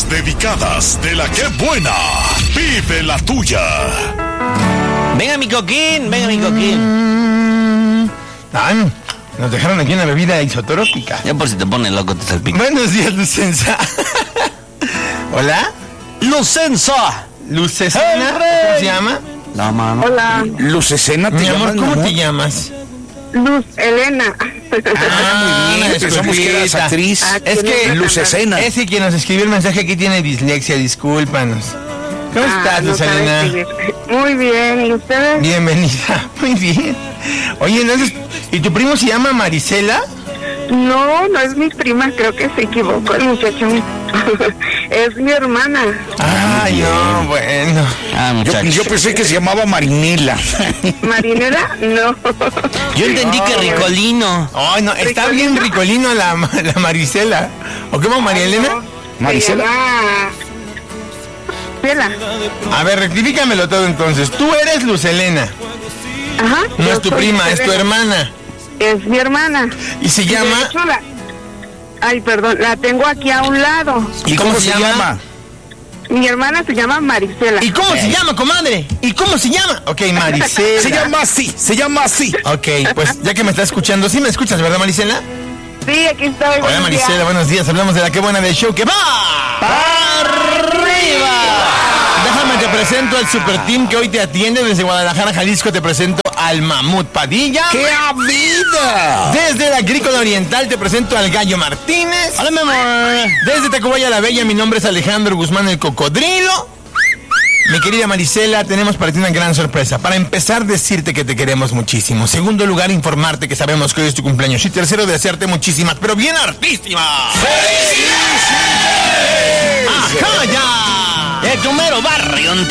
Las dedicadas de la que buena. Vive la tuya. Venga mi coquín, venga mi coquín. Ay, nos dejaron aquí una bebida isotrópica. Ya por si te pones loco te salpica. Buenos días, Lucenza. ¿Hola? ¡Lucenza! ¿Lucecena? ¿Cómo se llama? No, mano. Hola, Lucecena, Mi amor, ¿cómo te llamas? Luz Elena. Muy bien, pensamos que eras actriz. Es que Lucecena. Es que quien nos escribió el mensaje aquí tiene dislexia, discúlpanos. ¿Cómo estás, no sabe Lucelena? escribir. Muy bien, ¿y ustedes? Bienvenida, muy bien. Oye, entonces, ¿y tu primo se llama Marisela? No, no es mi prima, creo que se equivocó el muchacho. Es mi hermana. Ay, no, bueno. Ah, muchacho. Yo pensé que se llamaba Marinela. ¿Marinela? No. Yo entendí que Ricolino. Ay, no, está bien ricolino la Marisela. ¿O cómo, María Elena? Marisela. Se llama... Marcela. A ver, rectifícamelo todo entonces. Tú eres Lucelena. Ajá. No yo es tu soy prima, es tu Elena. hermana. Es mi hermana. ¿Y se De llama? hecho, Ay, perdón, la tengo aquí a un lado. ¿Y cómo se llama? Mi hermana se llama Marisela. ¿Y cómo se llama, comadre? ¿Y cómo se llama? Ok, Marisela. Se llama así. Ok, pues ya que me está escuchando, sí me escuchas, ¿verdad, Marisela? Sí, aquí estoy. Hola, buenos Marisela, días. buenos días. Hablamos de la que buena del show que va arriba. Déjame te presento al super team que hoy te atiende desde Guadalajara, Jalisco. Te presento al Mamut Padilla. ¡Qué vida! Desde la Agrícola Oriental te presento al Gallo Martínez. Hola, mi amor. Desde Tacubaya la Bella, mi nombre es Alejandro Guzmán el Cocodrilo. Mi querida Marisela, tenemos para ti una gran sorpresa. Para empezar, decirte que te queremos muchísimo. Segundo lugar, informarte que sabemos que hoy es tu cumpleaños. Y tercero, desearte muchísimas, pero bien hartísimas. ¡Felicidades! ¡Ajá, ya! El primero barrio.